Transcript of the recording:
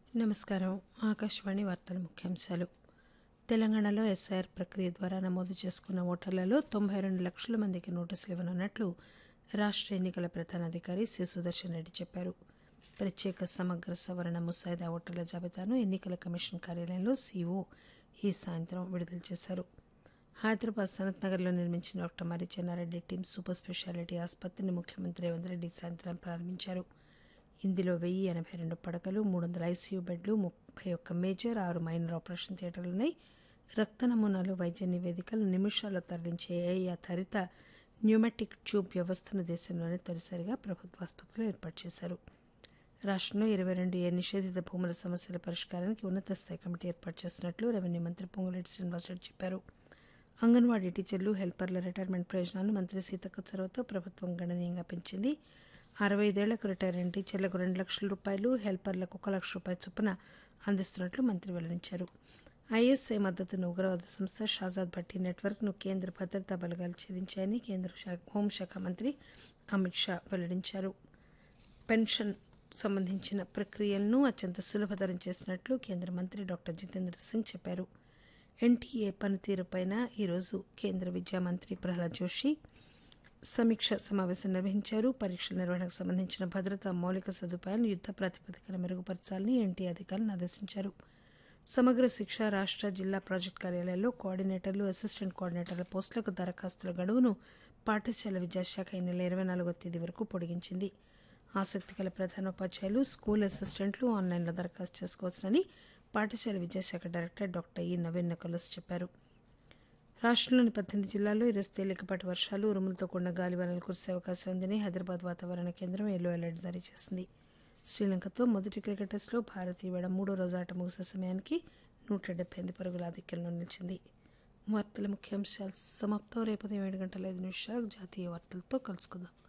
నమస్కారం. ఆకాశవాణి వార్తల ముఖ్యాంశాలు. తెలంగాణలో ఎస్ఐఆర్ ప్రక్రియ ద్వారా నమోదు చేసుకున్న ఓటర్లలో 92 లక్షల మందికి నోటీసులు ఇవ్వనున్నట్లు రాష్ట్ర ఎన్నికల ప్రధానాధికారి సి. సుదర్శన్ రెడ్డి చెప్పారు. ప్రత్యేక సమగ్ర సవరణ ముసాయిదా ఓటర్ల జాబితాను ఎన్నికల కమిషన్ కార్యాలయంలో సీఓ ఈ సాయంత్రం విడుదల చేశారు. హైదరాబాద్ సనత్ నగర్లో నిర్మించిన డాక్టర్ మర్రి చెన్నారెడ్డి టీమ్ సూపర్ స్పెషాలిటీ ఆసుపత్రిని ముఖ్యమంత్రి రేవంత్ రెడ్డి సాయంత్రం ప్రారంభించారు. ఇందులో 1082 పడకలు, 300 ఐసీయూ బెడ్లు, 31 మేజర్, 6 మైనర్ ఆపరేషన్ థియేటర్లున్నాయి. రక్త నమూనాలు, వైద్య నివేదికలు నిమిషాల్లో తరలించే ఏఐ ఆధారిత న్యూమాటిక్ ట్యూబ్ వ్యవస్థను దేశంలోనే తొలిసారిగా ప్రభుత్వ ఆసుపత్రిలో ఏర్పాటు చేశారు. రాష్ట్రంలో 22 నిషేధిత భూముల సమస్యల పరిష్కారానికి ఉన్నత స్థాయి కమిటీ ఏర్పాటు చేసినట్లు రెవెన్యూ మంత్రి పొంగులేటి శ్రీనివాసరెడ్డి చెప్పారు. అంగన్వాడీ టీచర్లు, హెల్పర్ల రిటైర్మెంట్ ప్రయోజనాలను మంత్రి సీతక్క చొరవతో ప్రభుత్వం గణనీయంగా పెంచింది. 65 ఏళ్లకు రిటైర్ అయిన టీచర్లకు 2 లక్షల రూపాయలు, హెల్పర్లకు 1 లక్ష రూపాయల చొప్పున అందిస్తున్నట్లు మంత్రి వెల్లడించారు. ఐఎస్ఐ మద్దతున్న ఉగ్రవాద సంస్థ షాజాద్ భట్టి నెట్వర్క్ను కేంద్ర భద్రతా బలగాలు ఛేదించాయని కేంద్ర హోంశాఖ మంత్రి అమిత్ షా వెల్లడించారు. పెన్షన్ సంబంధించిన ప్రక్రియలను అత్యంత సులభతరం చేసినట్లు కేంద్ర మంత్రి డాక్టర్ జితేంద్ర సింగ్ చెప్పారు. ఎన్టీఏ పనితీరుపై ఈరోజు కేంద్ర విద్యా మంత్రి ప్రహ్లాద్ జోషి సమీక్ష సమావేశం నిర్వహించారు. పరీక్షల నిర్వహణకు సంబంధించిన భద్రతా మౌలిక సదుపాయాలను యుద్ద ప్రాతిపదికన మెరుగుపరచాలని ఎన్టీఏ అధికారులను ఆదేశించారు. సమగ్ర శిక్ష రాష్ట్ర, జిల్లా ప్రాజెక్టు కార్యాలయాల్లో కోఆర్డినేటర్లు, అసిస్టెంట్ కోఆర్డినేటర్ల పోస్టులకు దరఖాస్తుల గడువును పాఠశాల విద్యాశాఖ ఈ నెల 24వ తేదీ వరకు పొడిగించింది. ఆసక్తి గల ప్రధానోపాధ్యాయులు, స్కూల్ అసిస్టెంట్లు ఆన్లైన్లో దరఖాస్తు చేసుకోవచ్చునని పాఠశాల విద్యాశాఖ డైరెక్టర్ డాక్టర్ ఈ నవీన్ నకలస్ చెప్పారు. రాష్ట్రంలోని 18 జిల్లాల్లో ఈరోజు తేలికపాటి వర్షాలు, ఉరుములతో కూడిన గాలివానలు కురిసే అవకాశం ఉందని హైదరాబాద్ వాతావరణ కేంద్రం ఎల్లో అలర్ట్ జారీ చేసింది. శ్రీలంకతో మొదటి క్రికెట్ టెస్టులో భారత్ ఈవేళ 3వ రోజు ఆట ముగిసే సమయానికి 178 పరుగుల ఆధిక్యంలో నిలిచింది. వార్తల ముఖ్యాంశాలు సమాప్తం. రేపు ఉదయం 7 గంటల 5 నిమిషాలకు జాతీయ వార్తలతో కలుసుకుందాం.